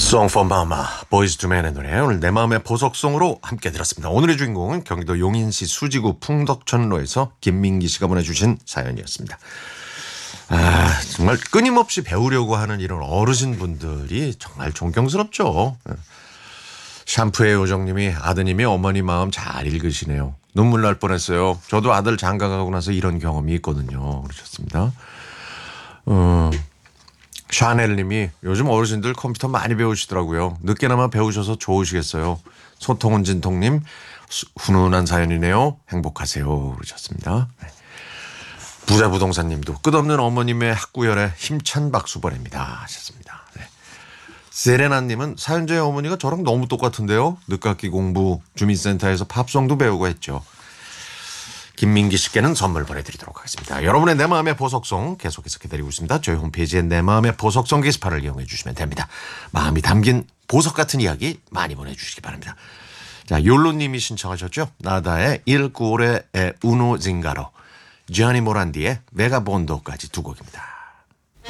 Song for Mama, 보이즈 투 맨의 노래 오늘 내 마음의 보석송으로 함께 들었습니다. 오늘의 주인공은 경기도 용인시 수지구 풍덕천로에서 김민기 씨가 보내주신 사연이었습니다. 정말 끊임없이 배우려고 하는 이런 어르신분들이 정말 존경스럽죠. 샴푸의 요정님이 아드님이 어머니 마음 잘 읽으시네요. 눈물 날 뻔했어요. 저도 아들 장가가고 나서 이런 경험이 있거든요. 그러셨습니다. 샤넬님이 요즘 어르신들 컴퓨터 많이 배우시더라고요. 늦게나마 배우셔서 좋으시겠어요. 소통은 진통님 훈훈한 사연이네요. 행복하세요. 그러셨습니다. 네. 부자부동산님도 끝없는 어머님의 학구열에 힘찬 박수 보냅니다 하셨습니다. 네. 세레나님은 사연자의 어머니가 저랑 너무 똑같은데요. 늦깎이 공부 주민센터에서 팝송도 배우고 했죠. 김민기 씨께는 선물 보내드리도록 하겠습니다. 여러분의 내 마음의 보석송 계속해서 기다리고 있습니다. 저희 홈페이지에 내 마음의 보석송 게시판을 이용해 주시면 됩니다. 마음이 담긴 보석 같은 이야기 많이 보내주시기 바랍니다. 자, 욜로님이 신청하셨죠. 나다의 Il cuore è uno zingaro, 지아니 모란디의 베가본도까지 두 곡입니다.